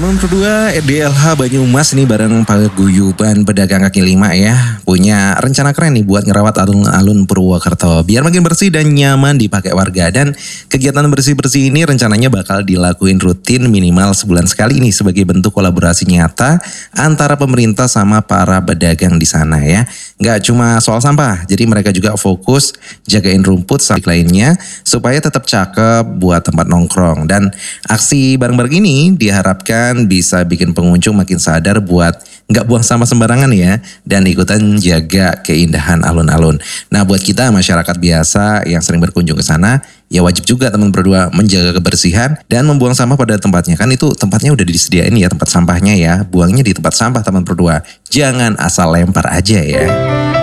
Teman berdua DLH Banyumas nih bareng paguyuban pedagang kaki lima ya. Punya rencana keren nih buat ngerawat alun-alun Purwokerto. Biar makin bersih dan nyaman dipakai warga. Dan kegiatan bersih-bersih ini rencananya bakal dilakuin rutin minimal sebulan sekali nih. Sebagai bentuk kolaborasi nyata antara pemerintah sama para pedagang di sana ya. Nggak cuma soal sampah. Jadi mereka juga fokus jagain rumput sampai lainnya. Supaya tetap cakep buat tempat nongkrong. Dan aksi bareng-bareng ini diharapkan bisa bikin pengunjung makin sadar buat nggak buang sampah sembarangan ya, dan ikutan jaga keindahan alun-alun. Nah buat kita masyarakat biasa yang sering berkunjung ke sana, ya wajib juga teman berdua menjaga kebersihan dan membuang sampah pada tempatnya. Kan itu tempatnya udah disediain ya tempat sampahnya ya, buangnya di tempat sampah teman berdua. Jangan asal lempar aja ya.